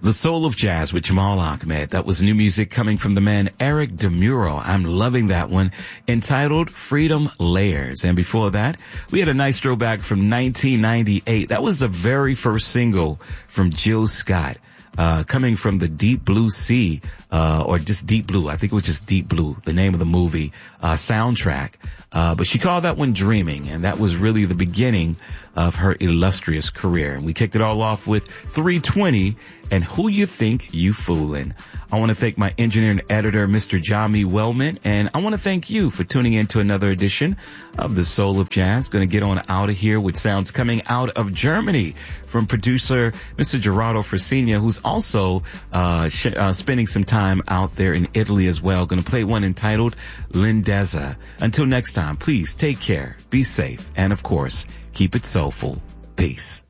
The Soul of Jazz with Jamal Ahmed. That was new music coming from the man Eric DeMuro. I'm loving that one, entitled Freedom Layers. And before that, we had a nice throwback from 1998. That was the very first single from Jill Scott, coming from the Deep Blue Sea, or just Deep Blue. I think it was just Deep Blue, the name of the movie, soundtrack. But she called that one Dreaming, and that was really the beginning of her illustrious career. And we kicked it all off with 320 and Who You Think You Foolin'. I want to thank my engineer and editor, Mr. Jami Wellman, and I want to thank you for tuning in to another edition of The Soul of Jazz. Going to get on out of here with sounds coming out of Germany from producer Mr. Gerardo Frasinia, who's also spending some time out there in Italy as well. Going to play one entitled Lindezza. Until next time, please take care, be safe, and of course, keep it soulful. Peace.